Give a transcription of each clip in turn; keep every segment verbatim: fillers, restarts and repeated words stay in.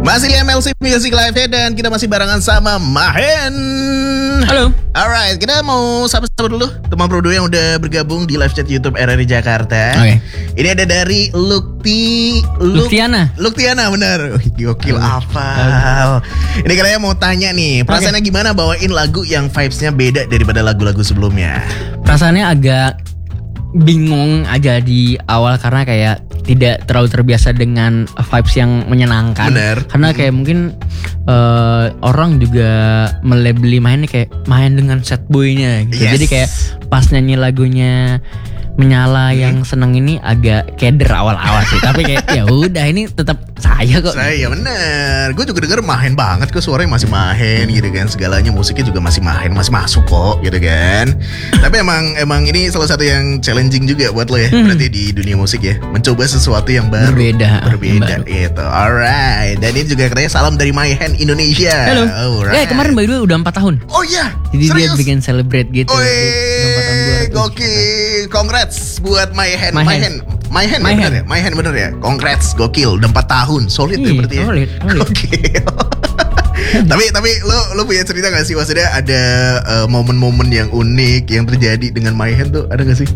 Masih di M L C Music Live ya, dan kita masih barengan sama Mahen. Halo. Alright, kita mau sapa-sapa dulu teman Pro dua yang udah bergabung di live chat YouTube R R I Jakarta. Oke. Okay. Ini ada dari Lukti Luk, Luktiana. Luktiana bener. Gokil hafal. Ini katanya mau tanya nih, perasaannya okay. gimana bawain lagu yang vibes-nya beda daripada lagu-lagu sebelumnya? Perasaannya agak bingung aja di awal karena kayak tidak terlalu terbiasa dengan vibes yang menyenangkan. Bener. Karena kayak mungkin uh, orang juga melabeli mainnya kayak main dengan sad boy-nya gitu. Yes. Jadi kayak pas nyanyi lagunya Menyala hmm. yang seneng ini agak keder awal-awal sih. Tapi kayak ya udah ini tetap saya kok. Saya bener. Gue juga denger Mahen banget kok, suaranya masih Mahen gitu kan. Segalanya musiknya juga masih Mahen, masih masuk kok gitu kan. Tapi emang emang ini salah satu yang challenging juga buat lo ya. Hmm. Berarti di dunia musik ya, mencoba sesuatu yang baru. Berbeda. Berbeda itu. Alright. Dan ini juga katanya salam dari Mahen Indonesia. Halo. Alright. Eh kemarin by the way udah empat tahun. Oh iya. Jadi serius? dia bikin celebrate gitu. Oi, gokil. Congrats buat Mahen. Mahen. Mahen ya bener ya? Mahen bener ya? Congrats, gokil. Udah empat tahun. Solid ya berarti ya? Solid, solid. Gokil. tapi tapi lo lo punya cerita gak sih, maksudnya ada uh, momen-momen yang unik yang terjadi dengan Mahen tuh, ada gak sih?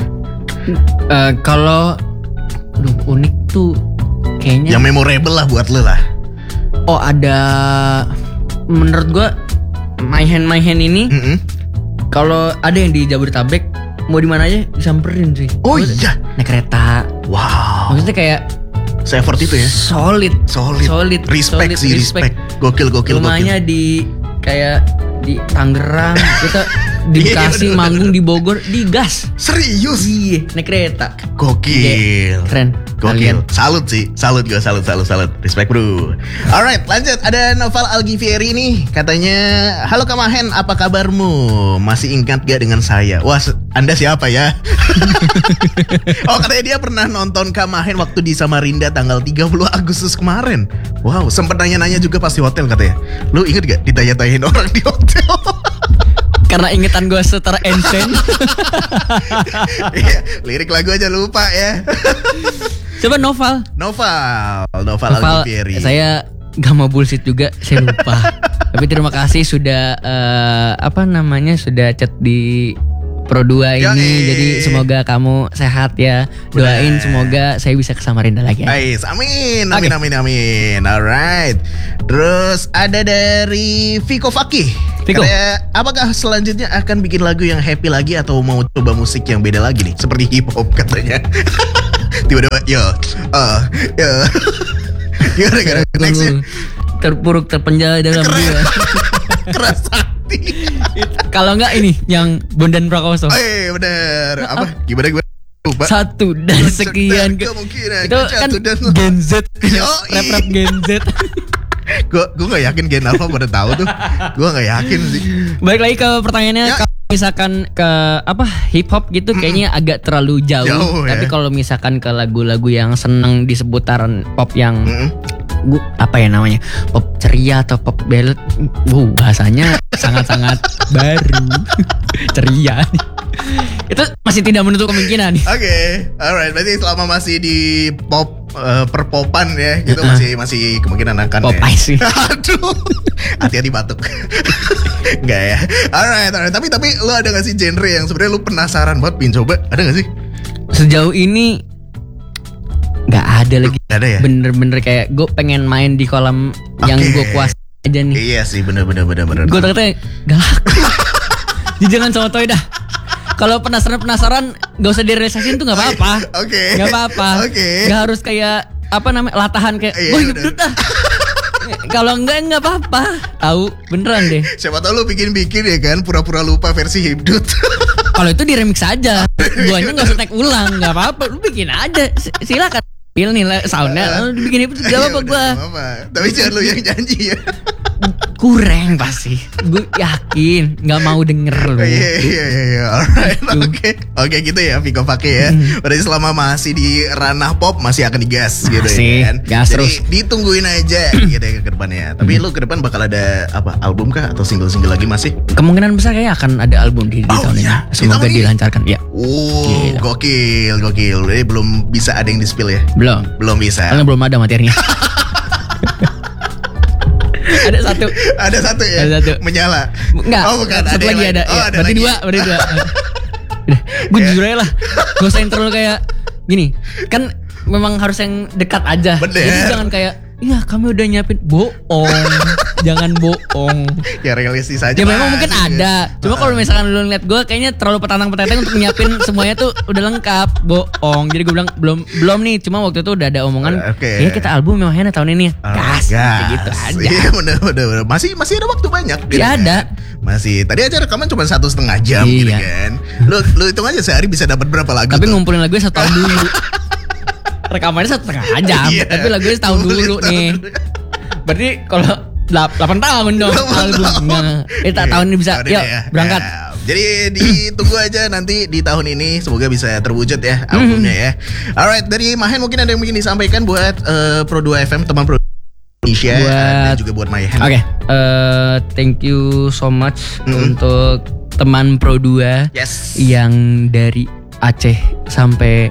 Uh, kalau aduh, unik tuh kayaknya yang memorable lah buat lo lah. Oh ada, menurut gua Mahen Mahen ini mm-hmm. kalau ada yang di Jabodetabek mau di mana aja disamperin sih. Oh iya. Naik kereta. Wow. Maksudnya kayak se-effort itu ya. Solid. Solid. Solid. Respect solid, sih, respect. Gokil, gokil, Rumahnya gokil. di kayak di Tangerang, kita di Bekasi, iya, manggung di Bogor, di gas. Serius? Iya, naik kereta. Gokil. Keren. Gokil. Kalian. Salut sih. Salut gue, salut, salut, salut. Respect bro. Alright, lanjut. Ada Noval Algivieri nih. Katanya, halo Kak Mahen, apa kabarmu? Masih ingat gak dengan saya? Wah, Anda siapa ya? Oh, katanya dia pernah nonton Kak Mahen waktu di Samarinda tanggal tiga puluh Agustus kemarin. Wow, sempet nanya-nanya juga pas di hotel katanya. Lu inget gak ditanya-tanyain orang di hotel? Karena ingetan gue setara Ensen. Iya, lirik lagu aja lupa ya. Coba Noval. Noval, Noval, Noval Algivieri. Saya gak mau bullshit juga, saya lupa. Tapi terima kasih sudah uh, apa namanya sudah chat di Pro dua ini. Yoi. Jadi semoga kamu sehat ya. Doain Bener. Semoga saya bisa ke Samarinda lagi. Ais, amin, amin, okay. amin, amin. Alright. Terus ada dari Viko Fakih. Viko. Katanya, apakah selanjutnya akan bikin lagu yang happy lagi atau mau coba musik yang beda lagi nih? Seperti hip hop katanya. Tiba-tiba, yo, uh, yo. Gimana, gimana? Nextnya? Terpuruk, terpenjara dalam dia. Keras hati. Kalau enggak ini yang Bondan Prakoso. Oh iya bener. Apa? Gimana gue lupa. Satu dan sekian ke, itu kan dan... Gen Z. Rap-rap Gen Z. Gue gue nggak yakin Gen Alpha pada tahu tuh. Gue nggak yakin sih. Balik lagi ke pertanyaannya, ya. Kalau misalkan ke apa hip hop gitu, mm-mm. kayaknya agak terlalu jauh. jauh Tapi ya. Kalau misalkan ke lagu-lagu yang seneng di seputaran pop yang mm-mm. Bu, apa ya namanya, pop ceria atau pop ballad, wow, bahasanya sangat-sangat baru. Ceria nih. Itu masih tidak menutup kemungkinan. Oke, okay. Alright, berarti selama masih di pop uh, perpopan ya, gitu uh-uh. masih masih kemungkinan akan pop ya. sih. Aduh, hati-hati batuk. Enggak ya. Alright, alright. Tapi tapi lo ada gak sih genre yang sebenarnya lo penasaran buat pin coba? Ada gak sih? Sejauh ini nggak ada lagi. Gak ada ya? Bener-bener kayak gue pengen main di kolam okay. yang gue kuasai aja nih. Iya sih, bener-bener bener-bener. Gue ternyata gak laku. Jadi jangan sotoy dah. Kalau penasaran-penasaran gak usah direalisasin tuh gak apa-apa. Oke. Okay. Gak apa-apa. Oke. Okay. Gak harus kayak apa namanya latahan kayak gue hidup dah. Kalau enggak enggak apa-apa. Tahu beneran deh. Siapa tahu lu bikin-bikin ya kan, pura-pura lupa versi Hibdut. Kalau itu di remix aja. Guanya enggak usah tag ulang, enggak apa-apa. Lu bikin aja. Silakan. Pil nih soundnya, lu bikin itu gak apa-apa gua. Tapi jangan lu yang janji ya. Kurang pasti. Gue yakin gak mau denger lu. Iya iya iya. Alright. Oke. Oke gitu ya Viko pakai ya. Berarti selama masih di ranah pop masih akan digas gitu ya kan. Gas Jadi terus. ditungguin aja gitu ya ke depannya. Tapi lu ke depan bakal ada apa? Album kah atau single-single lagi masih? Kemungkinan besar kayaknya akan ada album di, di oh, tahun iya. ini. Semoga di dilancarkan ya. Oh, gitu. gokil, gokil. Jadi belum bisa ada yang di-spill ya? Belum. Belum bisa. Karena belum ada materinya. Ada satu. Ada satu ya. Ada satu. Menyala. Enggak. Oh bukan. Satu ada lagi ada. Oh, Ya, ada berarti lagi. dua, berarti dua. Gue jujur aja lah. Gak usah intro kayak gini. Kan memang harus yang dekat aja. Bener. Jadi jangan kayak, iya kami udah nyiapin. Bohong. Jangan bohong. Ya realistis aja. Ya memang Mas. mungkin ada. Cuma kalau misalkan lu ngeliat gue kayaknya terlalu petantang-petantang untuk nyiapin semuanya tuh udah lengkap. Bohong. Jadi gue bilang belum belum nih. Cuma waktu itu udah ada omongan. Oke. Kayaknya kita album memang tahun ini. Oh, Gas. gas. Gitu aja. Iya bener, bener, bener. Masih masih ada waktu banyak. Ya gitu ada. kan. Masih. Tadi aja rekaman cuma satu setengah jam Iya. gitu kan. Lu lu hitung aja sehari bisa dapat berapa lagu? Tapi tuh? ngumpulin lagunya satu tahun dulu. Rekamannya satu setengah jam. Iya. Tapi lagunya setahun Ngumpulin dulu setahun nih. dulu. Berarti kalau delapan tahun dong album. Nah, eh tak tahun ini bisa. Tahun ini Yuk ya. berangkat. Ya. Jadi ditunggu aja nanti di tahun ini semoga bisa terwujud ya albumnya ya. Alright, dari Mahen mungkin ada yang ingin disampaikan buat uh, Pro dua F M teman Pro Indonesia Buat- dan juga buat Mahen. Oke, eh, thank you so much Mm-mm. untuk teman Pro dua Yes. yang dari Aceh sampai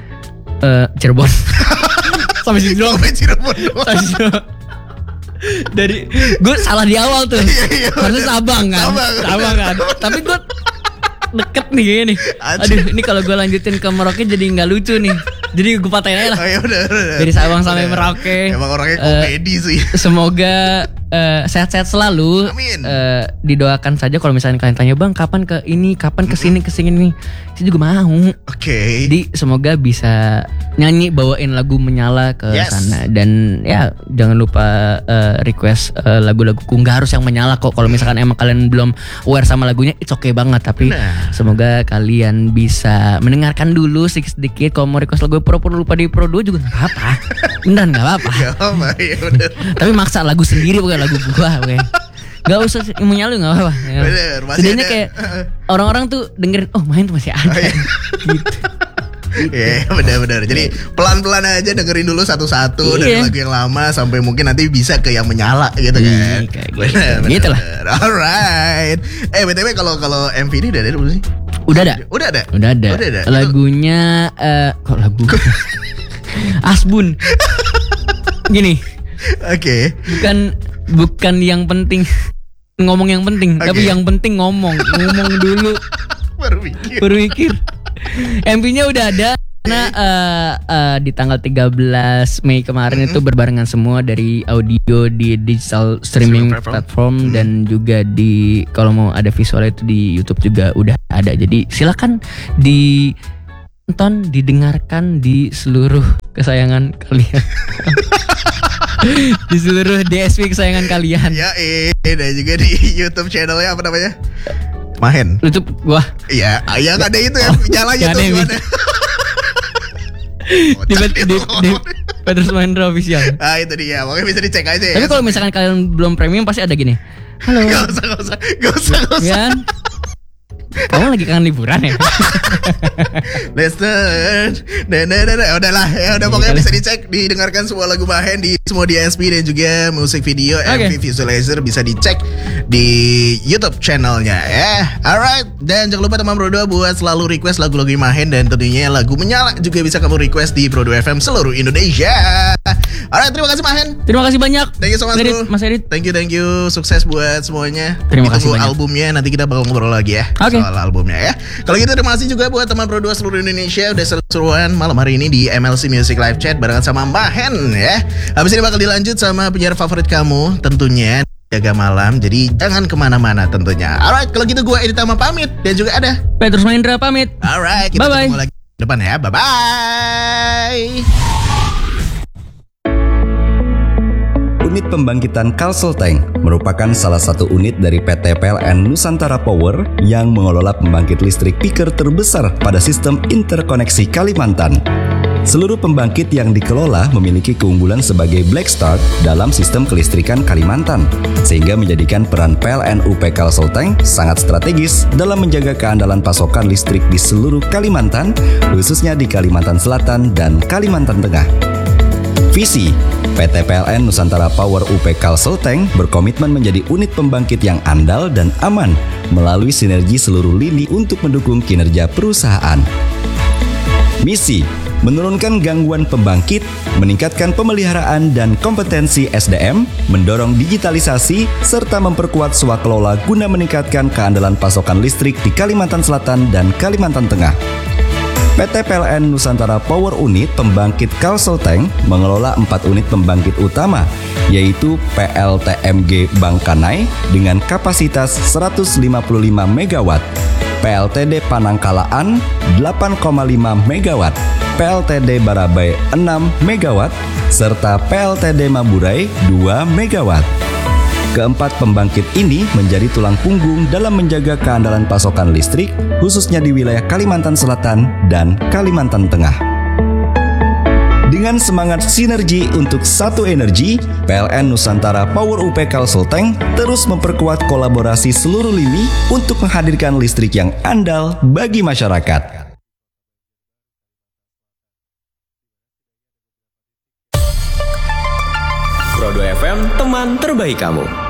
eh, Cirebon. Sampai situ doang. Sampai Cirebon doang. Sampai situ doang. Dari gue salah di awal tuh. iya, Harusnya Sabang kan. Sabang. Sabang kan. Tapi gue deket nih kayaknya nih. Aceh. Aduh, ini kalau gue lanjutin ke Merauke jadi nggak lucu nih. Jadi gue patahin aja lah. Oh ya udah, udah. Dari Sabang sampai Udah. Merauke. Emang orangnya Eh, komedi sih. Semoga eh, sehat-sehat selalu. Amin. Eh, didoakan saja kalau misalnya kalian tanya bang kapan ke ini, kapan ke sini, ke sini, saya juga mau. Oke. Jadi semoga bisa nyanyi bawain lagu Menyala ke Yes. sana dan ya jangan lupa eh, request eh, lagu-laguku nggak harus yang menyala kok. Kalau misalkan emang kalian belum aware sama lagunya, it's okay banget. Tapi Nah. semoga kalian bisa mendengarkan dulu sedikit-sedikit. Kalau mau request lagu pro-pro lupa di pro dua juga nggak apa-apa. Beneran nggak apa-apa. Ya apa ya udah. Tapi maksa lagu sendiri bukan lagu gua, oke. Gak usah yang menyala nggak apa-apa. Ya. Bener, masih Setidaknya ada. kayak orang-orang tuh dengerin, oh main tuh masih ada. Oh, iya. gitu. Iya benar-benar. Jadi pelan-pelan aja dengerin dulu satu-satu dari Iya. lagu yang lama sampai mungkin nanti bisa ke yang menyala gitu Iya, kan. kayak gitu. Benar, benar, Gitu lah. benar. Alright. Eh B T W kalau kalau M V ini udah ada belum sih? Udah ada. Udah ada. Udah ada. Udah ada. Lagunya eh kok lagu? Asbun. Gini, Oke. bukan bukan yang penting ngomong yang penting, Oke. tapi yang penting ngomong. Ngomong dulu Baru mikir. baru mikir. M V-nya udah ada karena eh, eh, di tanggal tiga belas Mei kemarin itu berbarengan semua dari audio di digital streaming Streaming platform. platform dan juga di kalau mau ada visualnya itu di YouTube juga udah ada. Jadi silakan ditonton, didengarkan di seluruh kesayangan kalian. Di seluruh D S P kesayangan kalian. Ya eh dan juga di YouTube channelnya apa namanya? Mahen. YouTube gua Iya, yang ada itu ya, Oh, nyala yang YouTube ada ada. di, di, di Petrus Mahendra Official. Ah itu dia, makanya bisa dicek aja ya. Tapi kalau misalkan kalian belum premium pasti ada gini. Halo. Gak usah, gak usah, gak usah, gak usah. Kan? Kamu lagi kangen liburan ya? Listen, nah, nah, nah, nah. Udahlah ya, udah pokoknya bisa dicek, didengarkan semua lagu Mahen di semua D S P dan juga musik video Oke. M V Visualizer bisa dicek di YouTube channelnya ya. Alright, dan jangan lupa teman Pro dua buat selalu request lagu-lagu Mahen dan tentunya lagu Menyala juga bisa kamu request di Pro dua F M seluruh Indonesia. Alright, terima kasih Mahen. Terima kasih banyak. Thank you so much Edit, bro. Mas Edit. Thank you, thank you. Sukses buat semuanya. Terima kasih Ditunggu banyak. albumnya, nanti kita bakal ngobrol lagi ya Oke. soal albumnya ya. Kalau gitu terima kasih juga buat teman Pro dua seluruh Indonesia udah seru-seruan malam hari ini di M L C Music Live Chat barengan sama Mahen ya. Habis ini bakal dilanjut sama penyiar favorit kamu tentunya jaga malam. Jadi jangan kemana-mana tentunya. Alright, kalau gitu gue Edit sama pamit dan juga ada. Petrus Mahendra pamit. Alright, kita Bye-bye. ketemu lagi depan ya. Bye bye. Unit pembangkitan Kalselteng merupakan salah satu unit dari P T P L N Nusantara Power yang mengelola pembangkit listrik peaker terbesar pada sistem interkoneksi Kalimantan. Seluruh pembangkit yang dikelola memiliki keunggulan sebagai black start dalam sistem kelistrikan Kalimantan, sehingga menjadikan peran P L N U P Kalselteng sangat strategis dalam menjaga keandalan pasokan listrik di seluruh Kalimantan, khususnya di Kalimantan Selatan dan Kalimantan Tengah. Visi P T P L N Nusantara Power U P Kalselteng berkomitmen menjadi unit pembangkit yang andal dan aman melalui sinergi seluruh lini untuk mendukung kinerja perusahaan. Misi menurunkan gangguan pembangkit, meningkatkan pemeliharaan dan kompetensi S D M, mendorong digitalisasi, serta memperkuat swakelola guna meningkatkan keandalan pasokan listrik di Kalimantan Selatan dan Kalimantan Tengah. P T P L N Nusantara Power Unit Pembangkit Kalselteng mengelola empat unit pembangkit utama, yaitu P L T M G Bangkanai dengan kapasitas seratus lima puluh lima megawatt, P L T D Panangkalaan delapan koma lima megawatt, P L T D Barabai enam megawatt, serta P L T D Maburai dua megawatt. Keempat pembangkit ini menjadi tulang punggung dalam menjaga keandalan pasokan listrik, khususnya di wilayah Kalimantan Selatan dan Kalimantan Tengah. Dengan semangat sinergi untuk satu energi, P L N Nusantara Power U P Kalselteng terus memperkuat kolaborasi seluruh lini untuk menghadirkan listrik yang andal bagi masyarakat. Prodo F M, teman terbaik kamu.